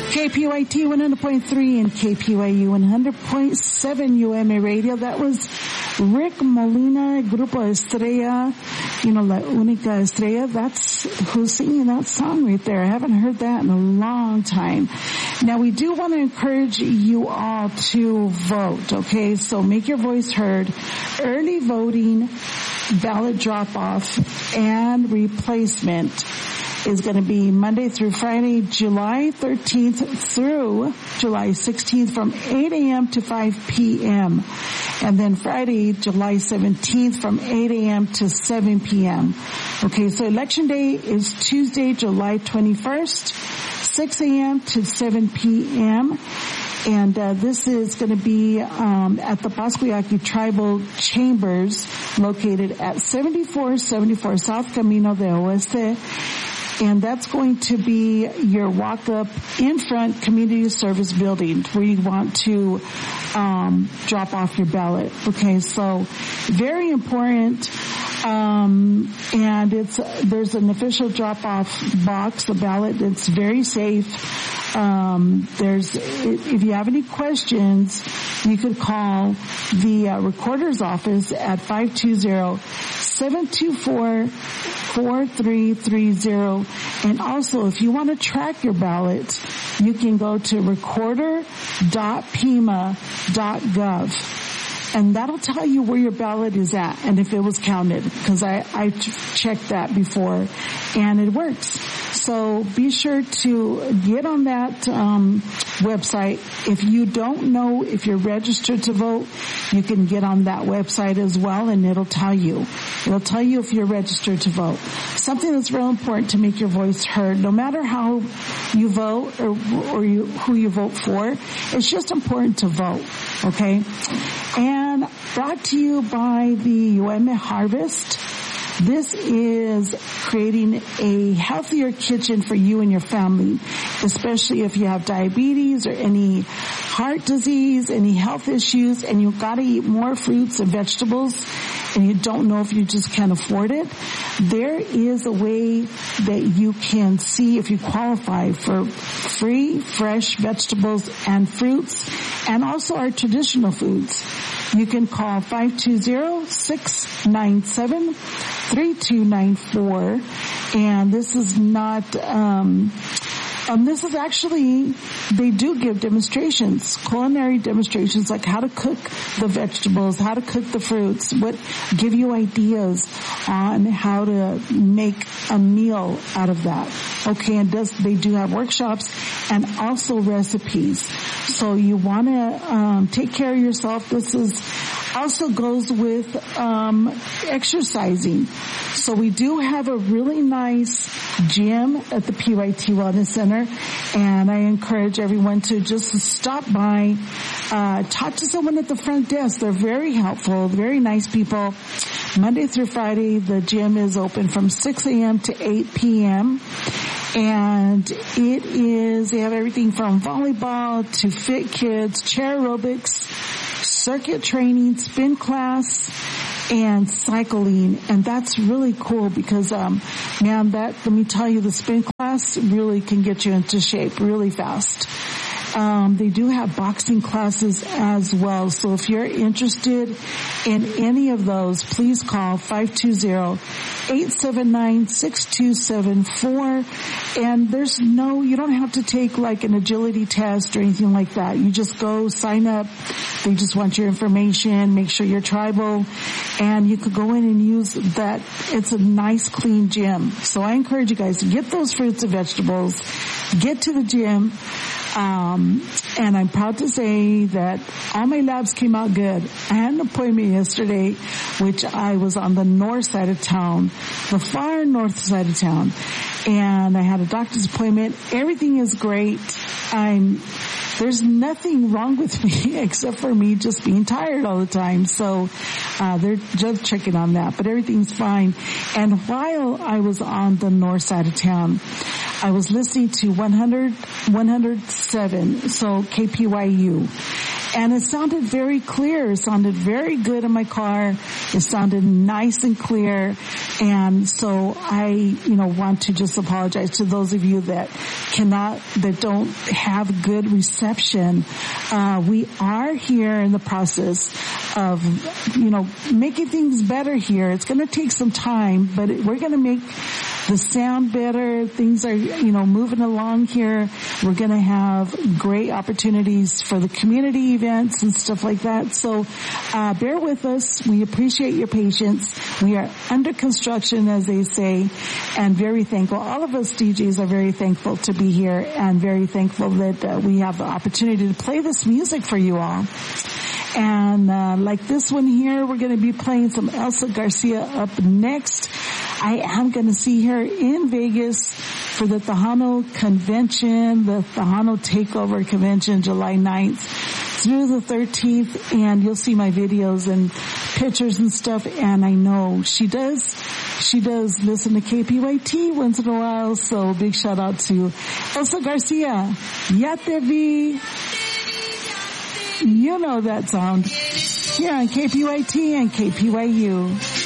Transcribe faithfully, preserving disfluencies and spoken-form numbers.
K P Y T one hundred point three and K P Y U one hundred point seven U M A Radio. That was Rick Molina, Grupo Estrella, you know, La Única Estrella. That's who's singing that song right there. I haven't heard that in a long time. Now, we do want to encourage you all to vote, okay? So make your voice heard. Early voting, ballot drop-off, and replacement is going to be Monday through Friday, July thirteenth through July sixteenth from eight a.m. to five p.m. And then Friday, July seventeenth from eight a.m. to seven p.m. Okay, so Election Day is Tuesday, July twenty-first, six a.m. to seven p.m. And uh, this is going to be um, at the Pascuayaqui Tribal Chambers, located at seventy-four seventy-four South Camino de Oeste. And that's going to be your walk-up in-front community service building where you want to um, drop off your ballot. Okay, so very important. Um, and it's there's an official drop-off box, the ballot. It's very safe. Um, there's if you have any questions, you could call the uh, recorder's office at five two zero, seven two four, four three three zero. And also, if you want to track your ballot, you can go to recorder dot pima dot gov. And that'll tell you where your ballot is at and if it was counted, because I, I checked that before, and it works. So be sure to get on that um, website. If you don't know if you're registered to vote, you can get on that website as well, and it'll tell you. It'll tell you if you're registered to vote. Something that's real important to make your voice heard, no matter how you vote or, or you, who you vote for, it's just important to vote, okay? And brought to you by the U M A Harvest. This is creating a healthier kitchen for you and your family, especially if you have diabetes or any heart disease, any health issues, and you've got to eat more fruits and vegetables, and you don't know if you just can't afford it. There is a way that you can see if you qualify for free, fresh vegetables and fruits, and also our traditional foods. You can call five two zero, six nine seven, three two nine four, and this is not, um, um, this is actually, they do give demonstrations, culinary demonstrations, like how to cook the vegetables, how to cook the fruits, what, give you ideas on how to make a meal out of that. Okay, and does, they do have workshops and also recipes. So you want to um, take care of yourself. This is also goes with um exercising. So we do have a really nice gym at the P Y T Wellness Center, and I encourage everyone to just stop by, uh talk to someone at the front desk. They're very helpful, very nice people. Monday through Friday, the gym is open from six a.m. to eight p.m. And it is, they have everything from volleyball to fit kids, chair aerobics, circuit training, spin class, and cycling. And that's really cool because, um, man, that, let me tell you, the spin class really can get you into shape really fast. Um, they do have boxing classes as well. So if you're interested in any of those, please call five two zero, eight seven nine, six two seven four. And there's no, you don't have to take like an agility test or anything like that. You just go sign up. They just want your information, make sure you're tribal, and you could go in and use that. It's a nice, clean gym. So I encourage you guys to get those fruits and vegetables, get to the gym. Um, and I'm proud to say that all my labs came out good. I had an appointment yesterday, which I was on the north side of town, the far north side of town, and I had a doctor's appointment. Everything is great. I'm, there's nothing wrong with me except for me just being tired all the time. So, uh, they're just checking on that, but everything's fine. And while I was on the north side of town, I was listening to one hundred, one oh seven, so K P Y U. And it sounded very clear. It sounded very good in my car. It sounded nice and clear. And so I, you know, want to just apologize to those of you that cannot, that don't have good reception. Uh, we are here in the process of, you know, making things better here. It's going to take some time, but we're going to make the sound better. Things are, you know, moving along here. We're going to have great opportunities for the community events and stuff like that. So, uh, bear with us. We appreciate your patience. We are under construction, as they say, and very thankful. All of us D Js are very thankful to be here and very thankful that uh, we have the opportunity to play this music for you all. And uh, like this one here, we're going to be playing some Elsa Garcia up next. I am going to see her in Vegas for the Tejano Convention, the Tejano Takeover Convention, July ninth through the thirteenth, and you'll see my videos and pictures and stuff, and I know she does, she does listen to K P Y T once in a while, so big shout out to Elsa Garcia. Ya te vi. You know that sound. Here on K P Y T and K P Y U.